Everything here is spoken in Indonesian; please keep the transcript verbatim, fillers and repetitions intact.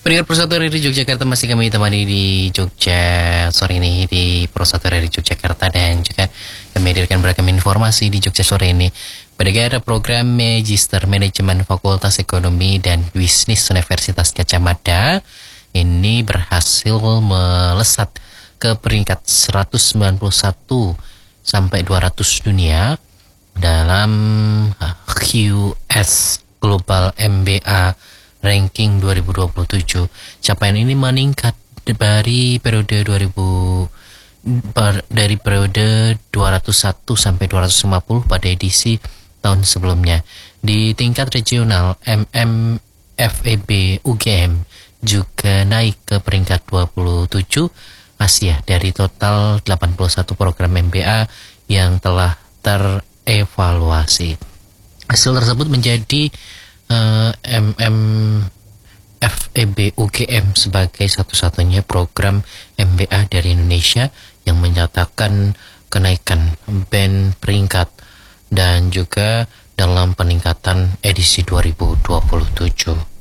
Pendengar Persatu R R I Yogyakarta, masih kami temani di Jogja sore ini di Persatu R R I Yogyakarta, dan juga kami hadirkan beragam informasi di Jogja sore ini. Pendengar, program Magister Manajemen Fakultas Ekonomi dan Bisnis Universitas Gadjah Mada ini berhasil melesat ke peringkat seratus sembilan puluh satu sampai dua ratus dunia dalam Q S Global M B A Ranking dua ribu dua puluh tujuh. Capaian ini meningkat dari periode dua ribu dari periode dua ratus satu sampai dua ratus lima puluh pada edisi tahun sebelumnya. Di tingkat regional, M M F E B U G M juga naik ke peringkat dua puluh tujuh Asia dari total delapan puluh satu program M B A yang telah terevaluasi. Hasil tersebut menjadi Uh, M M F E B U G M sebagai satu-satunya program M B A dari Indonesia yang menyatakan kenaikan band peringkat dan juga dalam peningkatan edisi dua ribu dua puluh tujuh.